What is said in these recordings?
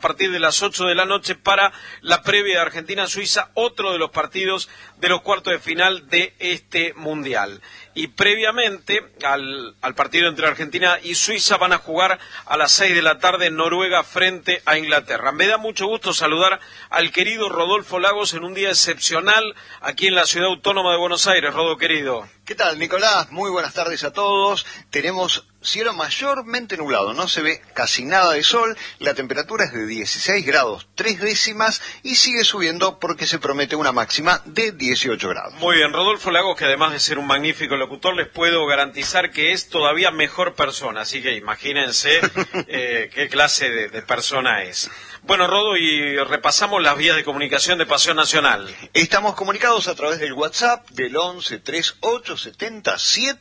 partir de las 8 de la noche para la previa de Argentina-Suiza, otro de los partidos de los cuartos de final de este Mundial. Y previamente al partido entre Argentina y Suiza van a jugar a las 6 de la tarde Noruega frente a Inglaterra. Me da mucho gusto saludar al querido Rodolfo Lagos en un día excepcional aquí en la ciudad autónoma de Buenos Aires. Rodo, querido. ¿Qué tal, Nicolás? Muy buenas tardes a todos. Tenemos cielo mayormente nublado, no se ve casi nada de sol, la temperatura es de 16 grados 3 décimas y sigue subiendo porque se promete una máxima de 18 grados. Muy bien, Rodolfo Lagos, que además de ser un magnífico locutor, les puedo garantizar que es todavía mejor persona, así que imagínense qué clase de persona es. Bueno, Rodo, y repasamos las vías de comunicación de Pasión Nacional. Estamos comunicados a través del WhatsApp del 11 3870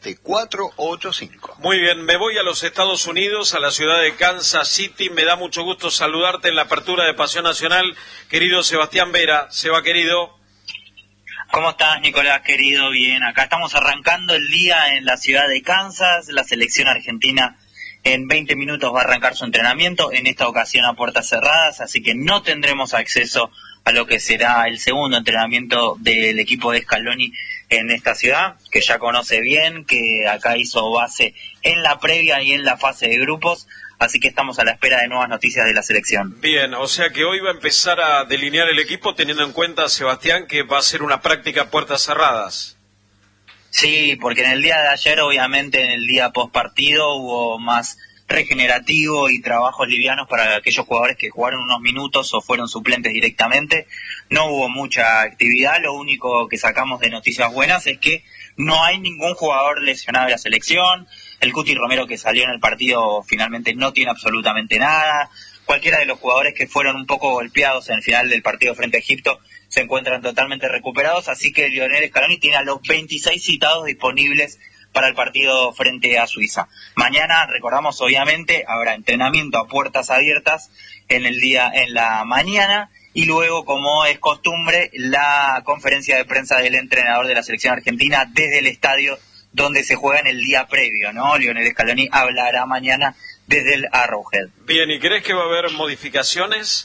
7485. Muy bien, me voy a los Estados Unidos, a la ciudad de Kansas City. Me da mucho gusto saludarte en la apertura de Pasión Nacional, querido Sebastián Vera. Seba, querido. ¿Cómo estás, Nicolás, querido? Bien, acá estamos arrancando el día en la ciudad de Kansas. La selección argentina en 20 minutos va a arrancar su entrenamiento, en esta ocasión a puertas cerradas, así que no tendremos acceso a lo que será el segundo entrenamiento del equipo de Scaloni en esta ciudad, que ya conoce bien, que acá hizo base en la previa y en la fase de grupos, así que estamos a la espera de nuevas noticias de la selección. Bien, o sea que hoy va a empezar a delinear el equipo teniendo en cuenta, Sebastián, que va a ser una práctica a puertas cerradas. Sí, porque en el día de ayer, obviamente, en el día post partido hubo más regenerativo y trabajos livianos para aquellos jugadores que jugaron unos minutos o fueron suplentes directamente. No hubo mucha actividad, lo único que sacamos de noticias buenas es que no hay ningún jugador lesionado de la selección. El Cuti Romero, que salió en el partido, finalmente no tiene absolutamente nada. Cualquiera de los jugadores que fueron un poco golpeados en el final del partido frente a Egipto se encuentran totalmente recuperados, así que Lionel Scaloni tiene a los 26 citados disponibles para el partido frente a Suiza. Mañana, recordamos, obviamente, habrá entrenamiento a puertas abiertas en la mañana, y luego, como es costumbre, la conferencia de prensa del entrenador de la selección argentina desde el estadio donde se juega en el día previo, ¿no? Lionel Scaloni hablará mañana desde el Arrowhead. Bien, ¿y crees que va a haber modificaciones?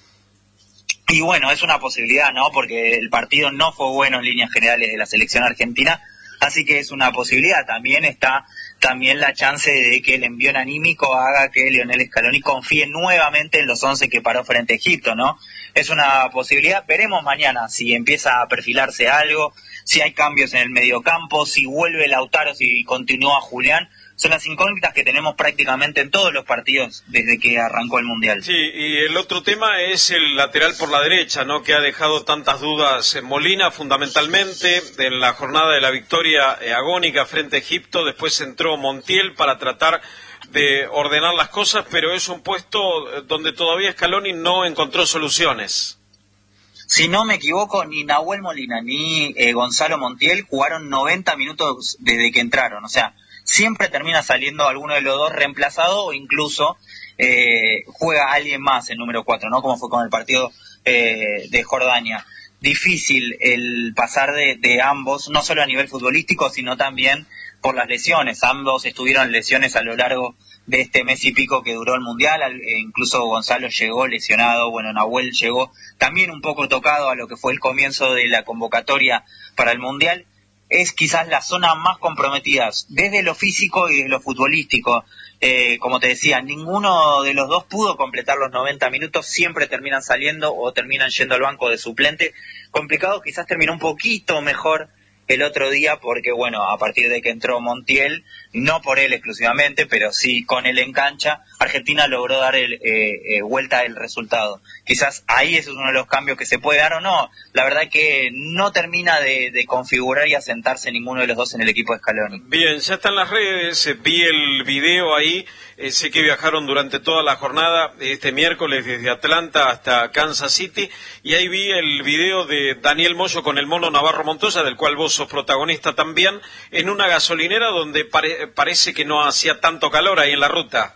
Y bueno, es una posibilidad, ¿no? Porque el partido no fue bueno en líneas generales de la selección argentina, así que es una posibilidad. También está la chance de que el envío anímico haga que Lionel Scaloni confíe nuevamente en los 11 que paró frente a Egipto, ¿no? Es una posibilidad. Veremos mañana si empieza a perfilarse algo, si hay cambios en el mediocampo, si vuelve Lautaro, si continúa Julián. Son las incógnitas que tenemos prácticamente en todos los partidos desde que arrancó el Mundial. Sí, y el otro tema es el lateral por la derecha, ¿no? Que ha dejado tantas dudas en Molina, fundamentalmente, en la jornada de la victoria agónica frente a Egipto. Después entró Montiel para tratar de ordenar las cosas, pero es un puesto donde todavía Scaloni no encontró soluciones. Si no me equivoco, ni Nahuel Molina ni Gonzalo Montiel jugaron 90 minutos desde que entraron, o sea, siempre termina saliendo alguno de los dos reemplazado o incluso juega alguien más el número 4, ¿no? Como fue con el partido de Jordania. Difícil el pasar de ambos, no solo a nivel futbolístico, sino también por las lesiones. Ambos estuvieron lesiones a lo largo de este mes y pico que duró el Mundial, incluso Gonzalo llegó lesionado, bueno, Nahuel llegó también un poco tocado a lo que fue el comienzo de la convocatoria para el Mundial. Es quizás la zona más comprometida desde lo físico y desde lo futbolístico. Como te decía, ninguno de los dos pudo completar los 90 minutos, siempre terminan saliendo o terminan yendo al banco de suplente. Complicado, quizás terminó un poquito mejor el otro día porque, bueno, a partir de que entró Montiel, no por él exclusivamente, pero sí con él en cancha, Argentina logró dar vuelta el resultado. Quizás ahí ese es uno de los cambios que se puede dar o no. La verdad que no termina de configurar y asentarse ninguno de los dos en el equipo de Scaloni. Bien, ya están las redes, vi el video ahí, sé que viajaron durante toda la jornada, este miércoles desde Atlanta hasta Kansas City, y ahí vi el video de Daniel Moyo con el Mono Navarro Montoya, del cual vos sos protagonista también, en una gasolinera donde parece que no hacía tanto calor ahí en la ruta.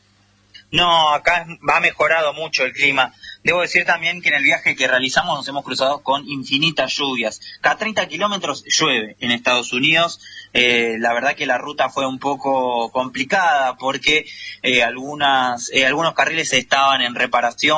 No, acá ha mejorado mucho el clima. Debo decir también que en el viaje que realizamos nos hemos cruzado con infinitas lluvias. Cada 30 kilómetros llueve en Estados Unidos. La verdad que la ruta fue un poco complicada porque algunos carriles estaban en reparación.